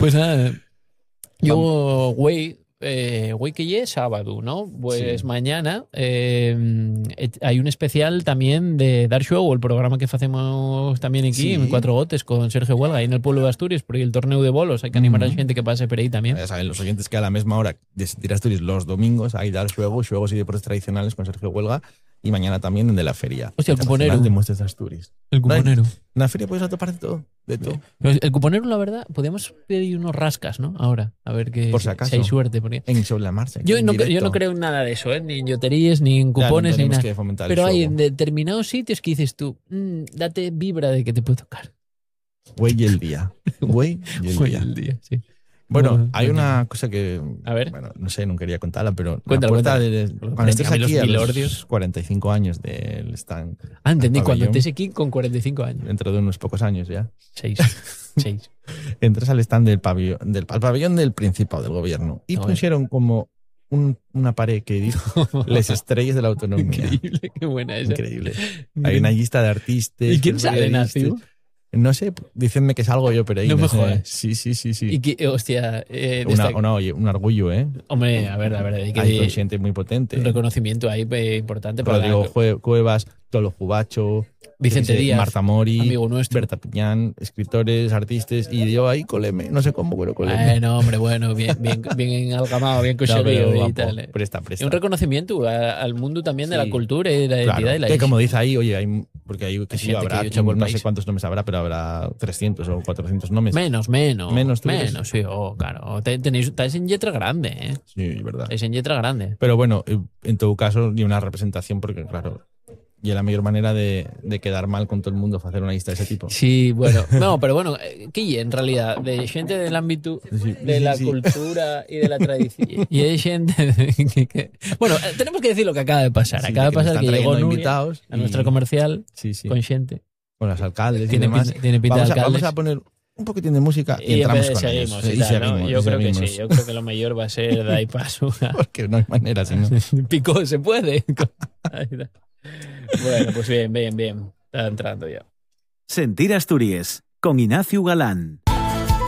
Pues nada, yo, güey, que ya es sábado, ¿no? Pues Sí. mañana hay un especial también de Dark Show, el programa que hacemos también aquí Sí. en Cuatro Gotes con Sergio Huelga, ahí en el pueblo de Asturias, por ahí el torneo de bolos. Hay que animar a la Ujú. gente que pase por ahí también. Ya saben los oyentes que a la misma hora de Sentir Asturias los domingos hay Dar Juegos y deportes tradicionales con Sergio Huelga y mañana también en de la feria. Hostia, el Internacional cuponero. de Muestras de Asturias. El cuponero. En la feria puedes atopar de todo, de todo. Pues el cuponero, la verdad, podemos pedir unos rascas, ¿no? Ahora, a ver que Por si acaso. hay suerte. Porque En Sobre la Marcha. yo en no directo. creo en nada de eso, ¿eh? Ni en loterías, ni en Ya, no cupones, ni tenemos nada. que fomentar el Pero hay juego. en determinados sitios que dices tú, date vibra de que te puede tocar. Güey y el día. Güey y el Fue día. el día, sí. Bueno, hay una cosa que, A ver. bueno, no sé, no quería contarla, pero Cuéntala, la puerta cuéntala. cuando entres Préstame aquí los a milordios. los 45 años del stand, Entendí, al cuando pabellón, estés aquí con 45 años. dentro de unos pocos años ya, 6. entras al stand al pabellón del Principado del Gobierno y A ver. pusieron como una pared que dijo Les estrellas de la autonomía. Increíble, qué buena esa. Increíble. Hay una lista de artistas. ¿Y quién sale, periodistas. Nacio? No sé, dícenme que salgo yo, pero ahí No me sé. jodas. Sí. Y que, hostia, Oye, un orgullo, ¿eh? hombre, a ver, hay que Hay con gente muy potente. un reconocimiento ahí importante para Rodrigo Cuevas, Tolo Jubacho, Vicente yo qué sé, Díaz, Marta Mori, amigo nuestro. Berta Piñán, escritores, artistas, y yo ahí coleme, no sé cómo, pero coleme. Bueno, hombre, bueno, bien algamado, bien No, conseguido pero y guapo. tal. Presta. Y un reconocimiento al mundo también de Sí. la cultura y de la Claro, identidad y la que como dice ahí, oye, porque ahí que Hay sí, gente habrá, que echa por el no país. sé cuántos nombres habrá, pero habrá 300 o 400 nombres. Menos, ¿tú crees? sí, claro. Estáis en letra grande, ¿eh? Sí, verdad. Estáis en letra grande. Pero bueno, en todo caso, ni una representación, porque claro, y la mejor manera de quedar mal con todo el mundo fue hacer una lista de ese tipo. Sí, bueno, no, pero bueno, ¿qué en realidad? De gente del ámbito de la cultura y de la tradición. Y hay gente Bueno, tenemos que decir lo que acaba de pasar. Sí, Acaba de que nos pasar están que llegó trayendo Nuria invitados a y- nuestra comercial Sí. con gente. Con los alcaldes Tiene y demás. pinta- tiene pinta de Vamos alcaldes. a poner un poquitín de música y, Y entramos con seguimos ellos. y tal, ¿no? seguimos, Yo y creo que seguimos. sí. Yo creo que lo mejor va a ser dar paso. Porque no hay manera, si no. Picó, se puede. Ahí está. Bueno, pues bien. Está entrando ya. Sentir Asturias, con Ignacio Galán.